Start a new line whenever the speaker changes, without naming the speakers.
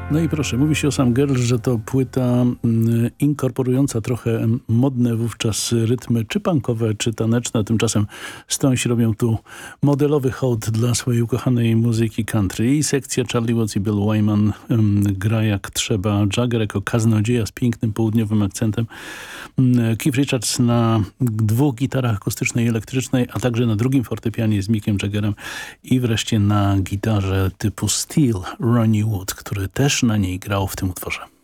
No i proszę, mówi się o Some Girls, że to płyta inkorporująca trochę modne wówczas rytmy, czy punkowe, czy taneczne. Tymczasem Stonesi robią tu modelowy hołd dla swojej ukochanej muzyki country. I sekcja Charlie Watts i Bill Wyman gra jak trzeba. Jagger jako kaznodzieja z pięknym południowym akcentem. Keith Richards na dwóch gitarach akustycznej i elektrycznej, a także na drugim fortepianie z Mickiem Jaggerem i wreszcie na gitarze typu steel Ronnie Wood, który też na niej grał w tym utworze.